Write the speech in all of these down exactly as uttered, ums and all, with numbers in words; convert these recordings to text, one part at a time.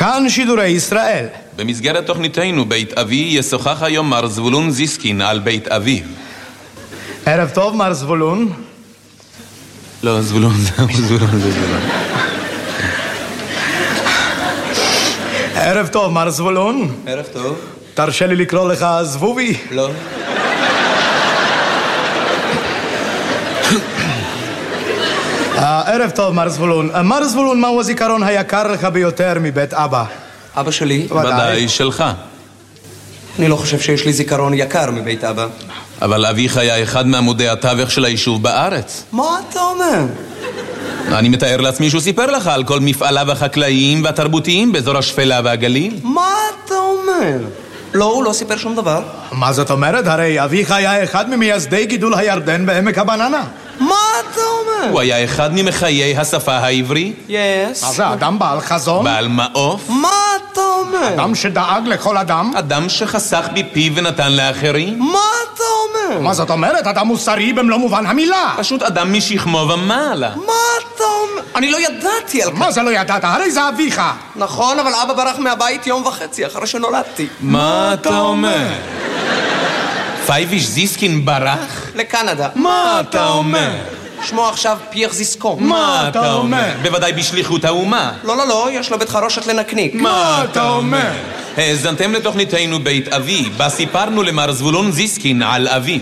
כאן שידורי ישראל. במסגרת תוכניתנו בית אבי ישוחח היום מר זבולון זיסקין על בית אביו. ערב טוב, מר זבולון. לא, זבולון זה זבולון זה זבולון. ערב טוב, מר זבולון. ערב טוב. תרשה לי לקרוא לך זבובי? לא. ערב טוב, מר זבולון. מר זבולון, מהו הזיכרון היקר לך ביותר מבית אבא? אבא שלי? ודאי שלך. אני לא חושב שיש לי זיכרון יקר מבית אבא. אבל אביך היה אחד מעמודי התווך של היישוב בארץ. מה אתה אומר? אני מתאר לעצמי שהוא סיפר לך על כל מפעליו החקלאיים והתרבותיים באזור השפלה והגליל. מה אתה אומר? לא, הוא לא סיפר שום דבר. מה זאת אומרת? הרי אביך היה אחד ממייסדי גידול הירדן בעמק הבננה. מה אתה אומר? הוא היה אחד ממחיי השפה העברית. יס. מה זה, אדם בעל חזון? בעל מעוף. מה אתה אומר? אדם שדאג לכל אדם? אדם שחסך בפיו ונתן לאחרים. מה אתה אומר? מה זאת אומרת? אדם מוסרי במלוא מובן המילה. פשוט אדם משכמו ומעלה. מה אתה אומר? אני לא ידעתי על כך. מה זה לא ידעת? הרי זה אביך. נכון, אבל אבא ברח מהבית יום וחצי אחרי שנולדתי. מה אתה אומר? פייביש זיסקין ברח? לקנדה. מה אתה אומר? שמו עכשיו פייר זיסקו. מה אתה אומר? בוודאי בשליחות האומה. לא, לא, לא, יש לו בית חרושת לנקניק. מה אתה אומר? האזנתם לתוכניתנו בית אבי, בה סיפרנו למר זבולון זיסקין על אביו.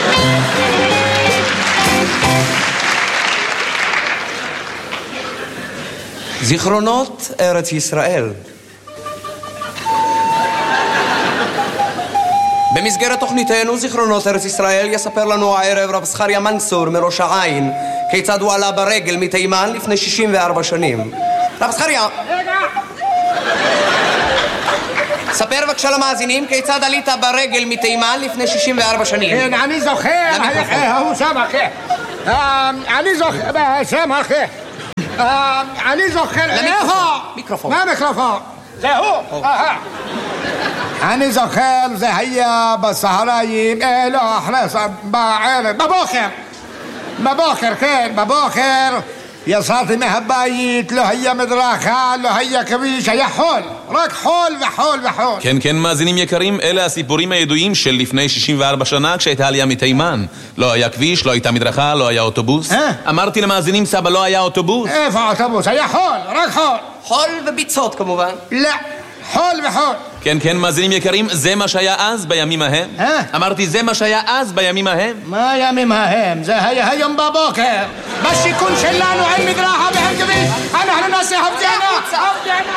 זיכרונות ארץ ישראל. במסגרת תוכניתנו זיכרונות ארץ ישראל יספר לנו הערב רב זכריה מנסור מראש העין כיצד הוא עלה ברגל מתימן לפני שישים וארבע שנים. רב זכריה, רגע! ספר בבקשה למאזינים כיצד עלית ברגל מתימן לפני שישים וארבע שנים. כן, אני זוכר, הוא שם אחי. אני זוכר, שם אחי. אני זוכר, איפה? מיקרופון. מה המיקרופון? זה הוא. אני זוכר, זה היה בסהריים, אה לא, אחרי, בערב, בבוקר. בבוקר, כן, בבוקר. יצאתי מהבית, לא היה מדרכה, לא היה כביש, היה חול. רק חול וחול וחול. כן, כן, מאזינים יקרים, אלה הסיפורים הידועים של לפני שישים וארבע שנה כשהייתה עלייה מתימן. לא היה כביש, לא הייתה מדרכה, לא היה אוטובוס. אה? אמרתי למאזינים, סבא, לא היה אוטובוס. איפה האוטובוס? היה חול, רק חול. חול וביצות כמובן. לא, חול וחול. כן, כן, מאזינים יקרים, זה מה שהיה אז בימים ההם. אה? אמרתי, זה מה שהיה אז בימים ההם. מה הימים ההם? זה היה היום בבוקר. בשיכון שלנו אין מדרכה ואין כביש. אנחנו נעשה הפגנה. הפגנה.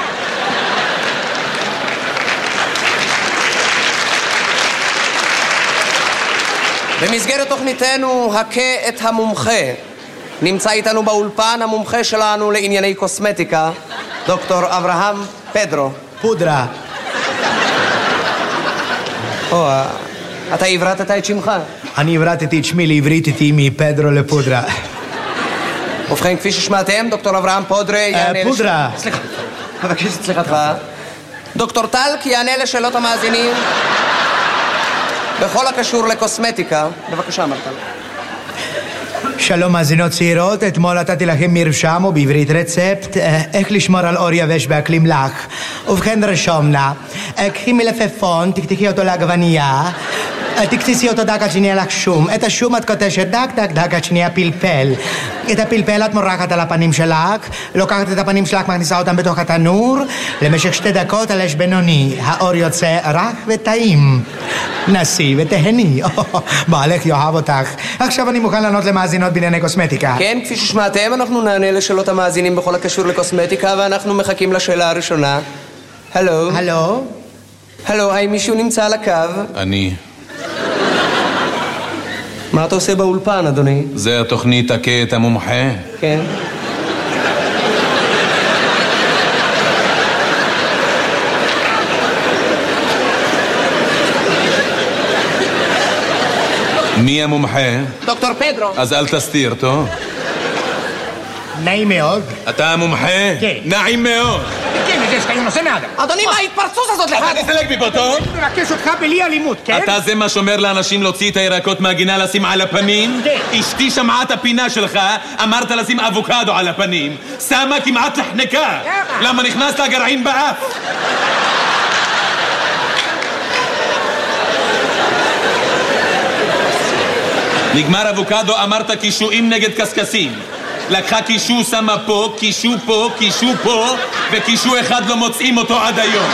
במסגרת תוכניתנו הכה את המומחה נמצא איתנו באולפן המומחה שלנו לענייני קוסמטיקה דוקטור אברהם פדרו. פודרה. או, אתה עברתת את שמך? אני עברתתי את שמי לעברית איתי מפדרו לפודרה. ובכן, כפי ששמעתם, דוקטור אברהם פודרה יענה... פודרה. סליחה, מבקש את סליחתך. דוקטור טלק יענה לשאלות המאזינים בכל הקשור לקוסמטיקה. בבקשה, מר טלק. שלום מאזינות צעירות, אתמול נתתי לכם מרשם ובעברית רצפט איך לשמור על אור יבש באקלים לח. ובכן רשום נא, קחי מלפפון, תקתקי אותו לעגבנייה, תקציסי אותו דק עד שנהיה לך שום. את השום את קוטשת דק דק דק עד שנהיה פלפל. את הפלפל את מורחת על הפנים שלך, לוקחת את הפנים שלך, מכניסה אותם בתוך התנור למשך שתי דקות על אש בינוני. האור יוצא רך וטעים. נסי ותהני, בעלך יאהב אותך. עכשיו אני מוכן לענות למאזינות בענייני קוסמטיקה. כן, כפי ששמעתם, אנחנו נענה לשאלות המאזינים בכל הקשור לקוסמטיקה, ואנחנו מחכים לשאלה הראשונה. הלו? הלו? הלו, האם מישהו נמצא על הקו? אני. מה אתה עושה באולפן, אדוני? זה התוכנית הכה את המומחה. כן. מי המומחה? דוקטור פדרו. אז אל תסתיר אותו. נעים מאוד. אתה המומחה? כן. נעים מאוד. כן, זה סטיון עושה נאדה. אדוני, מה ההתפרצות הזאת לך? אתה תסתלק מפה, טוב? אני מבקש אותך בלי אלימות, כן? אתה זה מה שאומר לאנשים להוציא את הירקות מהגינה לשים על הפנים? כן. אשתי שמעה את הפינה שלך, אמרת לשים אבוקדו על הפנים. שמה כמעט לחנקה. למה נכנס לה גרעין באף? נגמר אבוקדו, אמרת קישואים נגד קסקסים. לקחה קישו, שמה פה, קישו פה, קישו פה, וקישו אחד לא מוצאים אותו עד היום.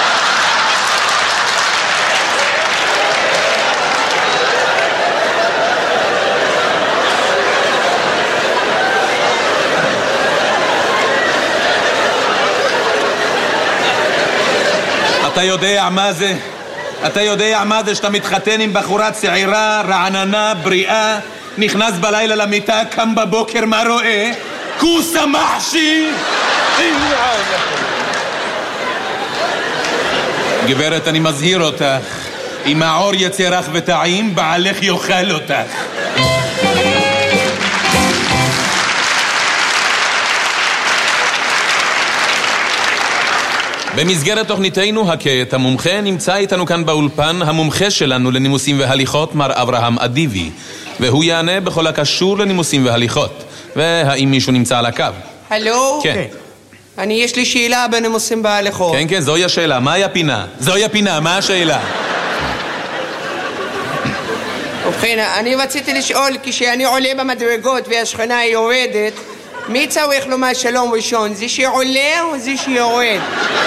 אתה יודע מה זה? אתה יודע מה זה שאתה מתחתן עם בחורה צעירה, רעננה, בריאה, נכנס בלילה למיטה, קם בבוקר, מה רואה? כוסה מחשי! גברת, אני מזהיר אותך, אם העור יצא רך וטעים, בעלך יאכל אותך. במסגרת תוכניתנו הקט המומחה נמצא איתנו כאן באולפן המומחה שלנו לנימוסים והליכות, מר אברהם אדיבי, והוא יענה בכל הקשור לנימוסים והליכות. והאם מישהו נמצא על הקו? הלו? כן. אני, יש לי שאלה בנימוסים והליכות. כן, כן, זוהי השאלה. מהי הפינה? זוהי הפינה, מה השאלה? ובכן, אני רציתי לשאול, כשאני עולה במדרגות והשכנה היא יורדת, מי צריך לומר שלום ראשון? זה שעולה או זה שיורד?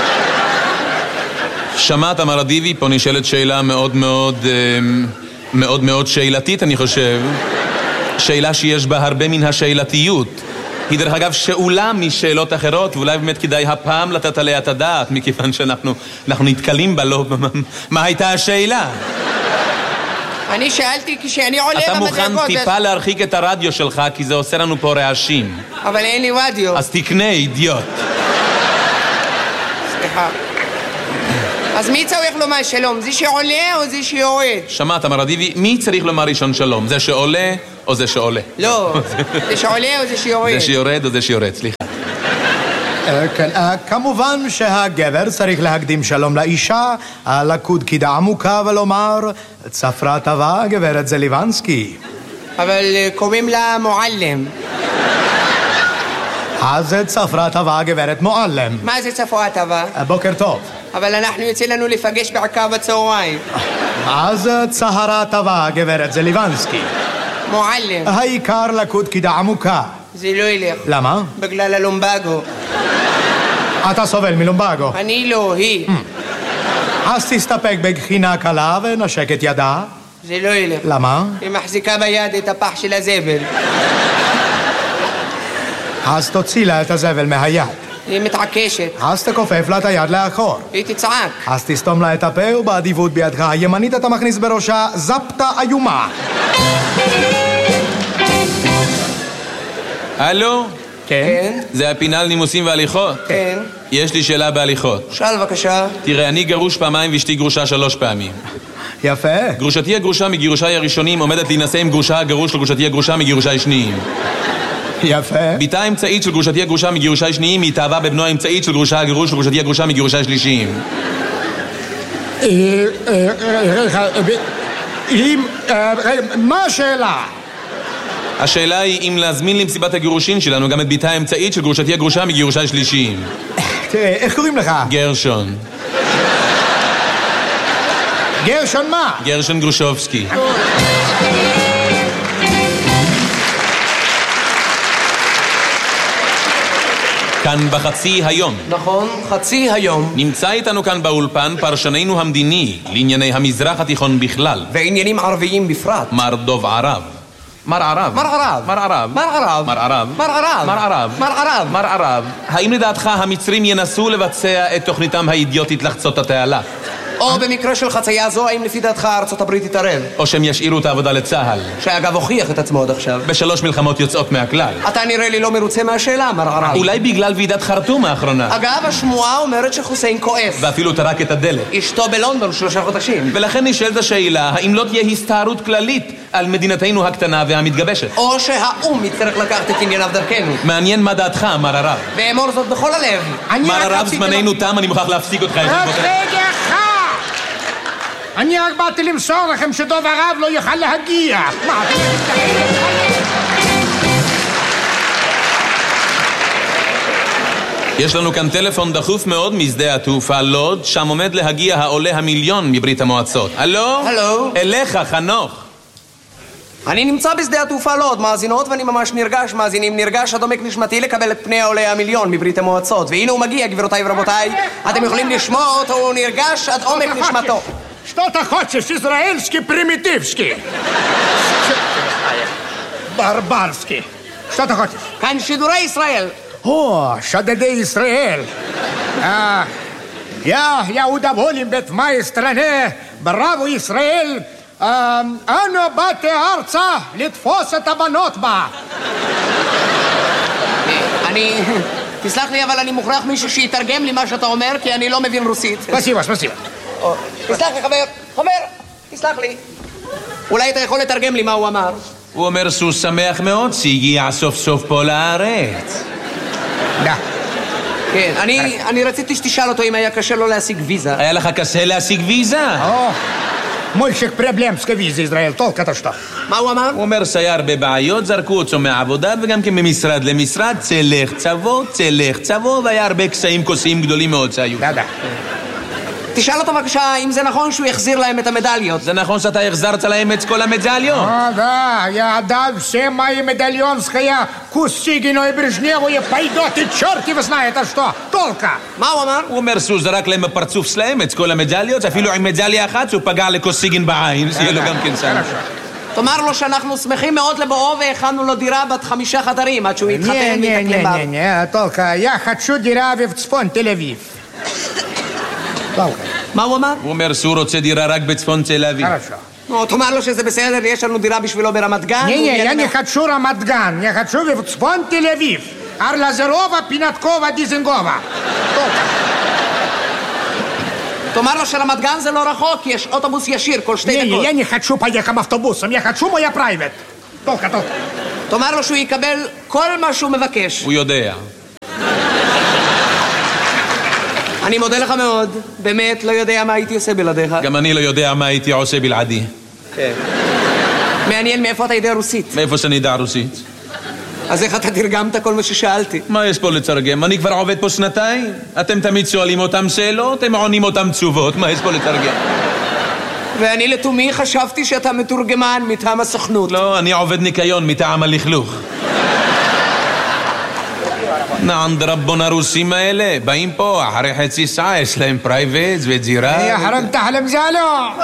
שמעת, מר אדיבי, פה נשאלת שאלה מאוד מאוד מאוד מאוד שאלתית, אני חושב. שאלה שיש בה הרבה מן השאלתיות. היא דרך אגב שאולה משאלות אחרות, ואולי באמת כדאי הפעם לתת עליה את הדעת, מכיוון שאנחנו אנחנו נתקלים בה לא... מה הייתה השאלה? אני שאלתי כשאני עולה במדרגות... אתה מוכן טיפה להרחיק את הרדיו שלך, כי זה עושה לנו פה רעשים. אבל אין לי רדיו. אז תקנה, אידיוט. סליחה. אז מי צריך לומר שלום? זה שעולה או זה שיורד? שמעת, מר אדיבי, מי צריך לומר ראשון שלום? זה שעולה או זה שעולה? לא, זה שעולה או זה שיורד? זה שיורד או זה שיורד, סליחה. כן, כמובן שהגבר צריך להקדים שלום לאישה, לקוד קידה עמוקה ולומר צפרה טובה, גברת זליבנסקי. אבל קוראים לה מועלם. אז צפרה טובה, גברת מועלם. מה זה צפרה טובה? בוקר טוב. אבל אנחנו יוצא לנו לפגש בעיקר בצהריים. אז צהרה טובה, גברת זליבנסקי. מועלם. העיקר לקוד קידה עמוקה. זה לא ילך. למה? בגלל הלומבגו. אתה סובל מלומבגו? אני לא, היא. אז תסתפק בגחינה קלה ונשק את ידה. זה לא ילך. למה? היא מחזיקה ביד את הפח של הזבל. אז תוציא לה את הזבל מהיד. היא מתעקשת. אז תכופף לה את היד לאחור. היא תצעק. אז תסתום לה את הפה ובאדיבות בידך הימנית אתה מכניס בראשה זפתה איומה. הלו? כן? זה הפינה על נימוסים והליכות? כן. יש לי שאלה בהליכות. שאל בבקשה. תראה, אני גרוש פעמיים ואשתי גרושה שלוש פעמים. יפה. גרושתי הגרושה מגירושי הראשונים עומדת להינשא עם גרושה הגרוש של גרושתי הגרושה מגירושי שניים. יפה. ביתה האמצעית של גרושתי הגרושה מגירושי שניים היא התאהבה בבנו האמצעית של גרושה הגרוש של גרושתי הגרושה מגירושי שלישיים. מה השאלה? השאלה היא אם להזמין למסיבת הגירושין שלנו גם את ביתה האמצעית של גרושתי הגרושה מגירושי שלישיים. תראה, איך קוראים לך? גרשון. גרשון מה? גרשון גרושובסקי. כאן בחצי היום. נכון, חצי היום. נמצא איתנו כאן באולפן פרשננו המדיני לענייני המזרח התיכון בכלל. ועניינים ערביים בפרט. מר דוב ערב. מר ערב. מר ערב. מר ערב. מר ערב. מר ערב. מר ערב. מר ערב. מר ערב. מר ערב. האם לדעתך המצרים ינסו לבצע את תוכניתם האידיוטית לחצות את התעלה? או במקרה של חצייה זו, האם לפי דעתך ארצות הברית תתערב? או שהם ישאירו את העבודה לצה"ל? שאגב הוכיח את עצמו עד עכשיו. בשלוש מלחמות יוצאות מהכלל. אתה נראה לי לא מרוצה מהשאלה, מר ערב. אולי בגלל ועידת חרטום האחרונה. אגב, השמועה אומרת שחוסיין כועס. ואפילו טרק את הדלת. אשתו בלונדון שלושה חודשים. ולכן נשאלת השאלה, האם לא תהיה הסתערות כללית על מדינתנו הקטנה והמתגבשת? או שהאום יצטרך לקחת את ענייניו דרכנו. מעניין מה דעתך, מר ערב. ואמור זאת בכל הלב. מר ערב, זמננו תם, אני מוכרח להפסיק אותך. רק רגע אחד! אני רק באתי למסור לכם שדוב ערב לא יוכל להגיע. מה? יש לנו כאן טלפון דחוף מאוד משדה התעופה לוד, שם עומד להגיע העולה המיליון מברית המועצות. הלו? הלו? אליך, חנוך. אני נמצא בשדה התעופה לוד, מאזינות, ואני ממש נרגש, מאזינים, נרגש עד עומק נשמתי לקבל את פני העולה המיליון מברית המועצות. והנה הוא מגיע, גבירותיי ורבותיי, אתם יכולים לשמוע אותו, הוא נרגש עד עומק נשמתו. Что ты хочешь? Израильский, примитивский. Барбарский. Что ты хочешь? כאן שידורי ישראל. О, шадеды Израиль. А, я, я удоволен быть в моей стране. Браво, Израиль. А, אנו באתי ארצה לתפוס את הבנות בה. אני... תסלח לי, אבל אני מוכרח מישהו שיתרגם לי מה שאתה אומר, כי אני לא מבין רוסית. ספסיבה, ספסיבה. תסלח לי, חבר. חבר, תסלח לי. אולי אתה יכול לתרגם לי מה הוא אמר? הוא אומר שהוא שמח מאוד שהגיע סוף סוף פה לארץ. לא. כן, אני, אני רציתי שתשאל אותו אם היה קשה לו להשיג ויזה. היה לך קשה להשיג ויזה? О, мальчик проблем с визой, Израиль. Толк-то что? מה הוא אמר? הוא אומר שהיה הרבה בעיות, זרקו אותו מהעבודה וגם כן ממשרד למשרד, צלח צבו, צלח צבו, והיה הרבה קשיים כוסיים גדולים מאוד שהיו. Да-да. תשאל אותו בבקשה אם זה נכון שהוא יחזיר להם את המדליות. זה נכון שאתה החזרת להם את כל המדליות? О, да, я отдал все мои медальонские Кусигину и Брежневу и пойдет, и черт его знает, а что? Толка! מה הוא אמר? הוא אומר שהוא זרק להם בפרצוף שלהם את כל המדליות, אפילו עם מדליה אחת שהוא פגע לקוסיגין בעין, שיהיה לו גם כן שם. תאמר לו שאנחנו שמחים מאוד לבואו והכנו לו דירה בת חמישה חדרים עד שהוא יתחתן ויתקלם בה. Не-не-не, Толка, я хочу דירה בצפון תל אביב. מה הוא אמר? הוא אומר שהוא רוצה דירה רק בצפון תל אביב. נו, תאמר לו שזה בסדר, יש לנו דירה בשבילו ברמת גן. Не-не, я не хочу רמת גן, я хочу בצפון תל אביב. ארלזרова, פינתקובה, דיזנגובה. תאמר לו שרמת גן זה לא רחוק, כי יש אוטובוס ישיר כל שתי דקות. Не-не, я не хочу поехать автобусом, я хочу моя private. Толка, толка. תאמר לו שהוא יקבל כל מה שהוא מבקש. הוא יודע. אני מודה לך מאוד, באמת לא יודע מה הייתי עושה בלעדיך. גם אני לא יודע מה הייתי עושה בלעדי. כן. מעניין מאיפה אתה יודע רוסית. מאיפה שאני יודע רוסית? אז איך אתה תרגמת כל מה ששאלתי? מה יש פה לתרגם? אני כבר עובד פה שנתיים. אתם תמיד שואלים אותם שאלות, הם עונים אותם תשובות. מה יש פה לתרגם? ואני לתומי חשבתי שאתה מתורגמן מטעם הסוכנות. לא, אני עובד ניקיון מטעם הלכלוך. נענד רבון הרוסים האלה, באים פה אחרי חצי שעה, יש להם פרייבט ודירה. يا حرمت حلم زالو.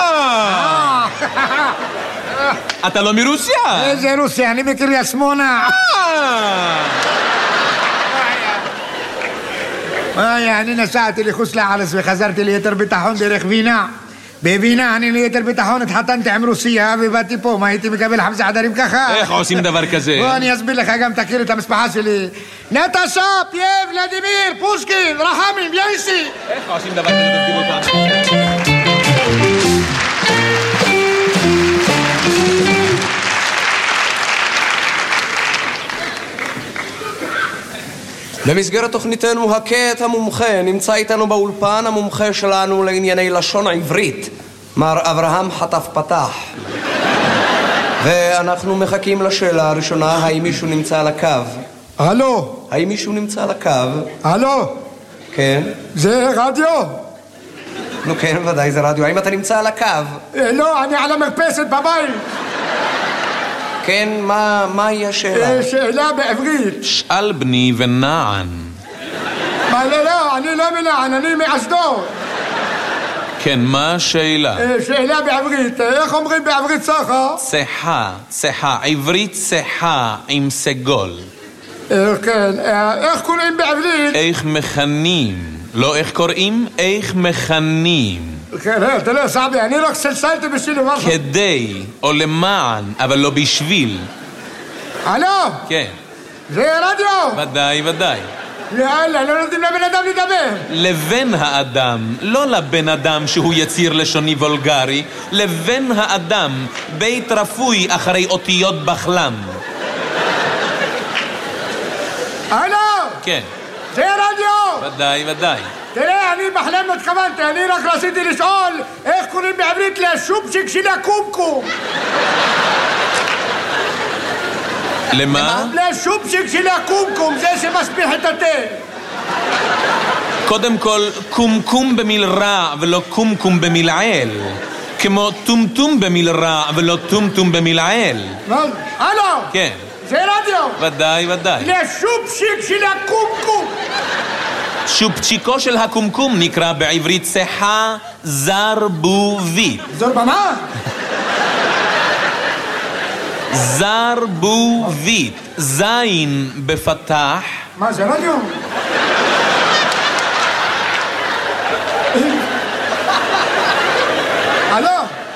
אתה לא מרוסיה? איזה רוסיה, אני בקריה שמונה. אני נסעתי לחוץ לארץ וחזרתי ליתר ביטחון דרך וינה. בווינה אני ליתר ביטחון התחתנתי עם רוסיה ובאתי פה, מה הייתי מקבל חמש חדרים ככה? איך עושים דבר כזה? בוא אני אסביר לך, גם תכיר את המשפחה שלי. נטשה, פייב, ולדימיר, פושקין, רחמים, יאיסי. איך עושים דבר כזה? תסביר אותם. במסגרת תוכניתנו הכה את המומחה, נמצא איתנו באולפן המומחה שלנו לענייני לשון העברית, מר אברהם חטף פתח. ואנחנו מחכים לשאלה הראשונה, האם מישהו נמצא על הקו? הלו? האם מישהו נמצא על הקו? הלו? כן. זה רדיו? נו כן, ודאי זה רדיו. האם אתה נמצא על הקו? לא, אני על המרפסת בבית. כן, מה, מהי השאלה? שאלה בעברית. שאל בני ונען. מה, לא, לא, אני לא מנען, אני מאשדוד. כן, מה השאלה? שאלה בעברית, איך אומרים בעברית סחה? צחה, צחה, עברית צחה עם סגול. כן, איך קוראים בעברית? איך מכנים, לא איך קוראים, איך מכנים. כן, תראה, סעבי, אני רק סלסלתי בשביל דבר. כדי, או למען, אבל לא בשביל. הלו? כן. זה רדיו? ודאי, ודאי. יאללה, לא נותנים לבן אדם לדבר. לבן האדם, לא לבן אדם שהוא יציר לשוני וולגרי, לבן האדם, בית רפוי אחרי אותיות בחלם. הלו? כן. זה רדיו? ודאי, ודאי. תראה, אני בחלם לא התכוונתי, אני רק רציתי לשאול איך קוראים בעברית לשופשיק של הקומקום. למה? לשופשיק של הקומקום, זה שמשפיח את התה. קודם כל, קומקום במיל רע ולא קומקום במיל עיל. כמו טומטום במיל רע ולא טומטום במיל עיל. הלו? כן. זה רדיו. ודאי, ודאי. לשופשיק של הקומקום. שופצ'יקו של הקומקום נקרא בעברית שיחה זרבובית. זרבמה? זרבובית. זין בפתח. מה זה רדיו? הלו?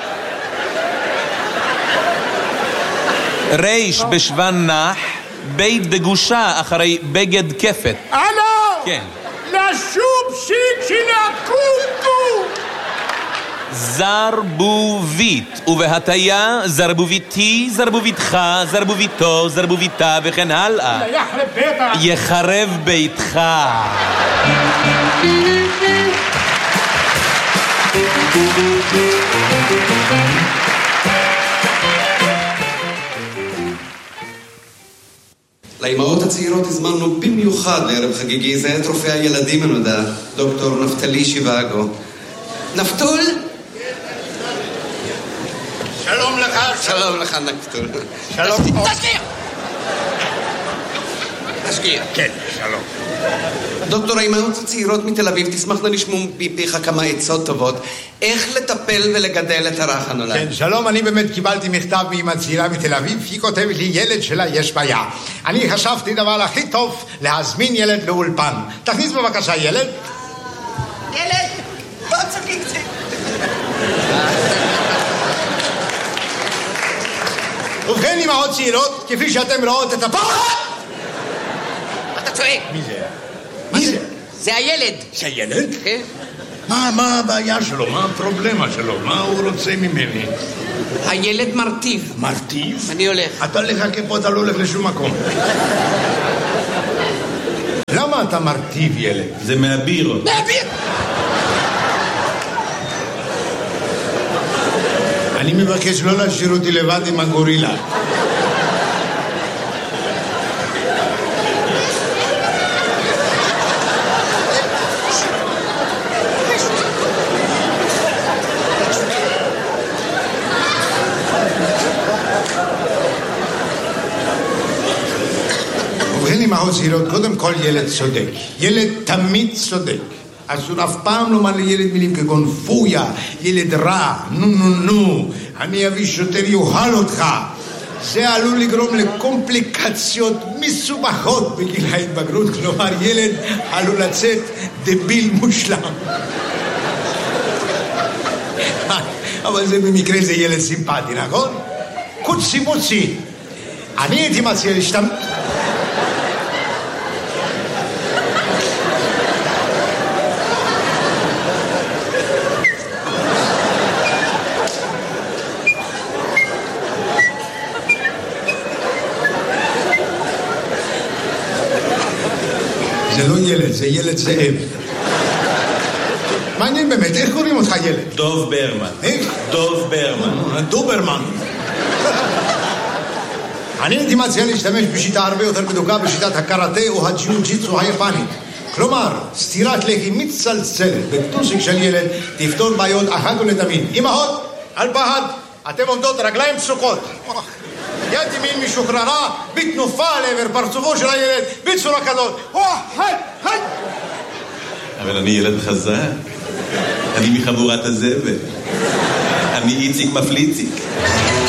ריש בשוון נח, בית דגושה אחרי בגד כפת. הלו? כן. לשופשיק של הקומקום. זרבובית, ובהטיה זרבוביתי, זרבוביתך, זרבוביתו, זרבוביתה וכן הלאה. יחרב ביתך. יחרב ביתך. לאמהות הצעירות הזמנו במיוחד לערב חגיגי זה את רופא הילדים הנודע, דוקטור נפתלי שיבאגו. נפתול? שלום לך. שלום לך נפתול. שלום. תשקיע! תשקיע. כן, שלום. דוקטור, האמהות הצעירות מתל אביב תשמחנה לשמוע מפיך כמה עצות טובות איך לטפל ולגדל את הרך הנולד. כן, שלום, אני באמת קיבלתי מכתב מאמא צעירה מתל אביב, היא כותבת לי ילד שלה יש בעיה. אני חשבתי דבר הכי טוב להזמין ילד לאולפן. תכניס בבקשה ילד. ילד, בוא תסתכל קצת. ובכן אמהות צעירות, כפי שאתם רואות את הפחד. אתה צועק. מי זה? מי זה? זה הילד. זה ילד? כן. מה, מה הבעיה שלו? מה הפרובלמה שלו? מה הוא רוצה ממני? הילד מרטיב. מרטיב? אני הולך. אתה לחכה פה, אתה לא הולך לשום מקום. למה אתה מרטיב ילד? זה מהבירות. מהביר! אני מבקש לא להשאיר אותי לבד עם הגורילה. ובכן אמהות צעירות, קודם כל ילד צודק. ילד תמיד צודק. אסור אף פעם לומר לילד מילים כגון פויה, ילד רע, נו נו נו, אני אביא שוטר יוכל אותך. זה עלול לגרום לקומפליקציות מסובכות בגיל ההתבגרות, כלומר ילד עלול לצאת דביל מושלם. אבל זה במקרה זה ילד סימפטי, נכון? קוצי מוצי. אני הייתי מציע להשתמש... זה לא ילד, זה ילד זאב. מעניין באמת, איך קוראים אותך ילד? דוב ברמן. איך? דוב ברמן. דוברמן. אני הייתי מציע להשתמש בשיטה הרבה יותר בדוקה, בשיטת הקראטה או הג'יו-ג'יצו היפנית. כלומר, סטירת לחי מצלצלת בטוסיק של ילד תפתור בעיות אחת ולתמיד. אמהות, אל פחד, אתם עומדות רגליים פסוקות. יד ימין משוחררה, בתנופה לעבר פרצופו של הילד, בצורה כזאת. היי, היי. אבל אני ילד חזק. אני מחבורת הזבל. אני איציק מפליציק.